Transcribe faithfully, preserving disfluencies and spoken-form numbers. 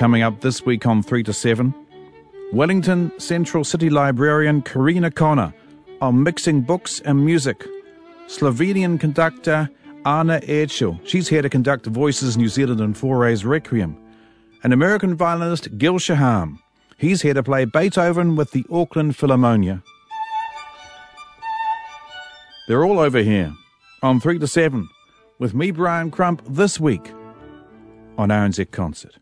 coming up this week on three to seven. Wellington Central City Librarian Karina Connor on mixing books and music. Slovenian conductor Anna Erchel, she's here to conduct Voices New Zealand and Fouray's Requiem. And American violinist Gil Shaham, he's here to play Beethoven with the Auckland Philharmonia. They're all over here on three to seven with me, Brian Crump, this week on R N Z Concert.